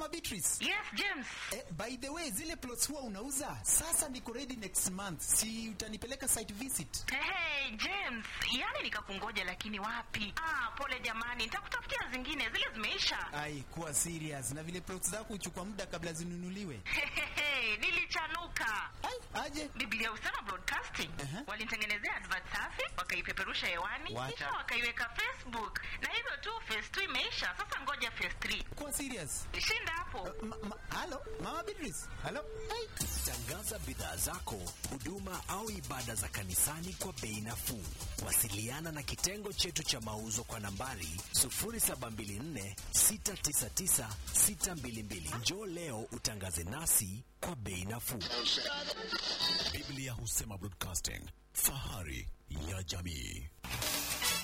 Mama Beatrice. Yes, James. By the way, zile plots huwa unauza. Sasa niko ready next month. Si utanipeleka site visit? Hey, James. Yani nikakungoja lakini wapi? Pole jamani. Nitakutafutia zingine. Zile zimeisha. Ai, kuwa serious. Na vile plots zako huchukua muda kabla zinunuliwe. Nilichanuka. Ai, aje? Biblia Husema Broadcasting. Walinitengenezea advert safi, wakaipeperusha hewani, kisha wakaiweka Facebook. Na hivyo tu phase 2 imeisha. Sasa ngoja phase 3. Kuwa serious. Shinda hapo. Hello, Mama Beatrice. Hello. Hey. Tangaza bidhaa zako, huduma au ibada za kanisani kwa bei nafuu. Wasiliana na kitengo chetu cha mauzo kwa nambari 0724699622. Njoo leo utangaze nasi kwa bei nafuu. Biblia Husema Broadcasting, fahari ya jamii.